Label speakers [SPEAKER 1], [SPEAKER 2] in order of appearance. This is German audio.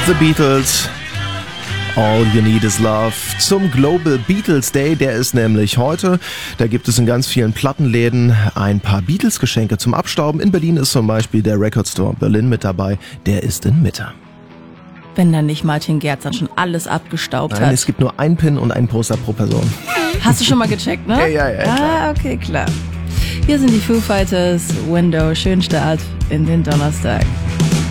[SPEAKER 1] The Beatles. All You Need Is Love zum Global Beatles Day, der ist nämlich heute. Da gibt es in ganz vielen Plattenläden ein paar Beatles-Geschenke zum Abstauben. In Berlin ist zum Beispiel der Record Store Berlin mit dabei, der ist in Mitte.
[SPEAKER 2] Wenn dann nicht Martin Gerz dann schon alles abgestaubt hat.
[SPEAKER 1] Nein, es gibt nur einen Pin und einen Poster pro Person.
[SPEAKER 2] Hast du schon mal gecheckt, ne?
[SPEAKER 1] Ja, klar.
[SPEAKER 2] Okay, klar. Hier sind die Foo Fighters, Window, schönen Start in den Donnerstag.